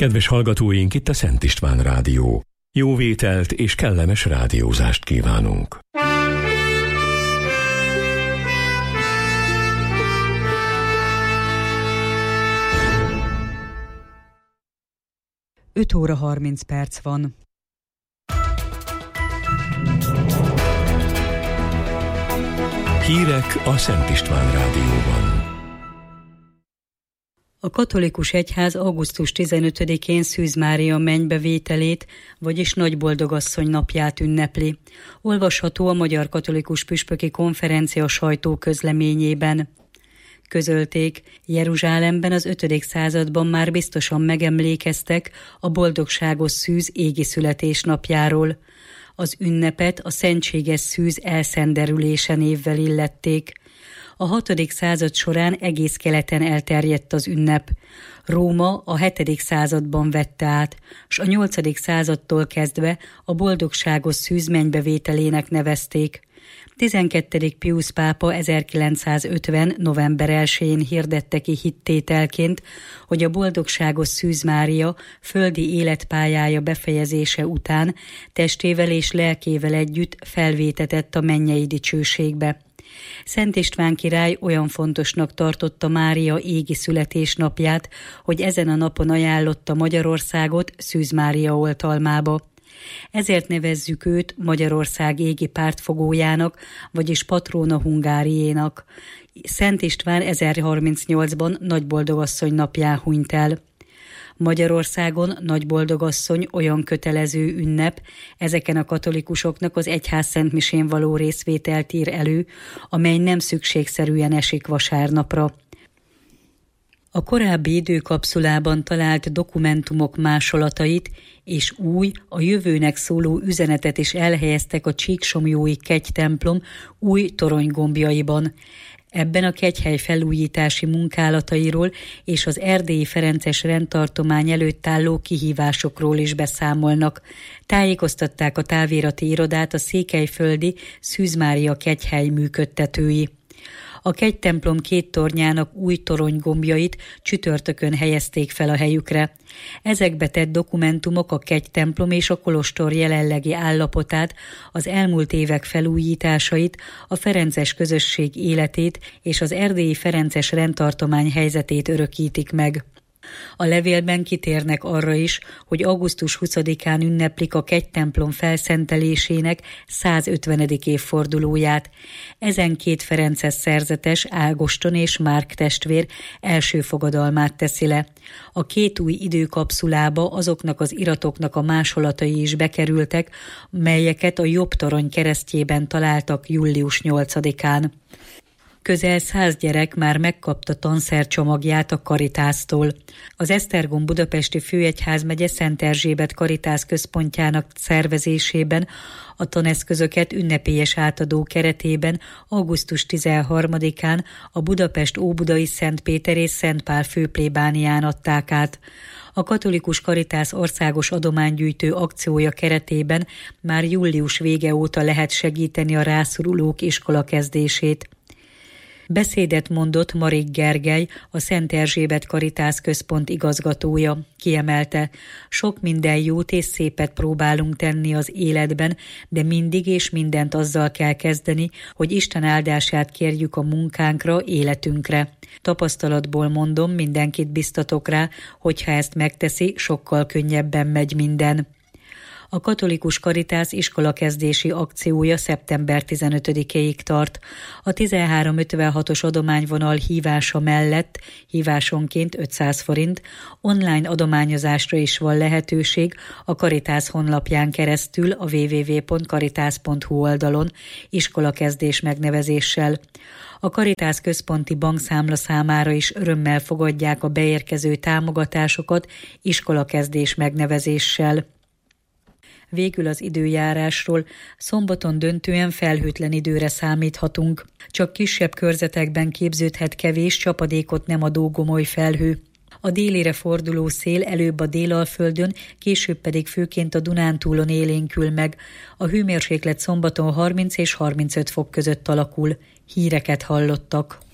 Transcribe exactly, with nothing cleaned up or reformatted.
Kedves hallgatóink, itt a Szent István Rádió. Jó vételt és kellemes rádiózást kívánunk. öt óra harminc perc van. Hírek a Szent István Rádióban. A katolikus egyház augusztus tizenötödikén Szűz Mária mennybevételét, vagyis Nagyboldogasszony napját ünnepli. Olvasható a Magyar Katolikus Püspöki Konferencia sajtóközleményében. Közölték, Jeruzsálemben az ötödik században már biztosan megemlékeztek a boldogságos szűz égi születésnapjáról. Az ünnepet a szentséges szűz elszenderülése névvel illették. A hatodik század során egész keleten elterjedt az ünnep. Róma a hetedik században vette át, s a nyolcadik századtól kezdve a boldogságos szűz mennybevételének nevezték. tizenkettedik Piusz pápa ezerkilencszázötven. november elsején hirdette ki hittételként, hogy a boldogságos Szűz Mária földi életpályája befejezése után testével és lelkével együtt felvétetett a mennyei dicsőségbe. Szent István király olyan fontosnak tartotta Mária égi születésnapját, hogy ezen a napon ajánlotta Magyarországot Szűz Mária oltalmába. Ezért nevezzük őt Magyarország égi pártfogójának, vagyis Patrona Hungáriénak. Szent István ezerharmincnyolcban Nagyboldogasszony napján hunyt el. Magyarországon Nagyboldogasszony olyan kötelező ünnep, ezeken a katolikusoknak az egyház szentmisén való részvételt ír elő, amely nem szükségszerűen esik vasárnapra. A korábbi időkapszulában talált dokumentumok másolatait és új, a jövőnek szóló üzenetet is elhelyeztek a Csíksomlyói kegytemplom új toronygombjaiban. Ebben a kegyhely felújítási munkálatairól és az erdélyi ferences rendtartomány előtt álló kihívásokról is beszámolnak. Tájékoztatták a távirati irodát a székelyföldi Szűz Mária kegyhely működtetői. A kegytemplom két tornyának új toronygombjait csütörtökön helyezték fel a helyükre. Ezekbe tett dokumentumok a kegytemplom és a kolostor jelenlegi állapotát, az elmúlt évek felújításait, a ferences közösség életét és az erdélyi ferences rendtartomány helyzetét örökítik meg. A levélben kitérnek arra is, hogy augusztus huszadikán ünneplik a kegytemplom felszentelésének százötvenedik évfordulóját. Ezen két ferences szerzetes, Ágoston és Márk testvér első fogadalmát teszi le. A két új időkapszulába azoknak az iratoknak a másolatai is bekerültek, melyeket a jobb torony keresztjében találtak július nyolcadikán. Közel száz gyerek már megkapta tanszercsomagját a Karitásztól. Az Esztergom budapesti főegyházmegye Szent Erzsébet Karitász központjának szervezésében a taneszközöket ünnepélyes átadó keretében augusztus tizenharmadikán a Budapest Óbudai Szent Péter és Szent Pál főplébánián adták át. A Katolikus Karitász országos adománygyűjtő akciója keretében már július vége óta lehet segíteni a rászorulók iskolakezdését. Beszédet mondott Marik Gergely, a Szent Erzsébet Karitász Központ igazgatója. Kiemelte, sok minden jót és szépet próbálunk tenni az életben, de mindig és mindent azzal kell kezdeni, hogy Isten áldását kérjük a munkánkra, életünkre. Tapasztalatból mondom, mindenkit biztatok rá, hogyha ezt megteszi, sokkal könnyebben megy minden. A Katolikus Karitász iskolakezdési akciója szeptember tizenötödikéig tart. A tizenhárom ötvenhatos adományvonal hívása mellett hívásonként ötszáz forint, online adományozásra is van lehetőség a Karitász honlapján keresztül a double-u double-u double-u pont karitász pont hu oldalon iskolakezdés megnevezéssel. A Karitász központi bankszámla számára is örömmel fogadják a beérkező támogatásokat iskolakezdés megnevezéssel. Végül az időjárásról. Szombaton döntően felhőtlen időre számíthatunk. Csak kisebb körzetekben képződhet kevés, csapadékot nem adó gomoly felhő. A délire forduló szél előbb a Délalföldön, később pedig főként a Dunántúlon élénkül meg. A hőmérséklet szombaton harminc és harmincöt fok között alakul. Híreket hallottak.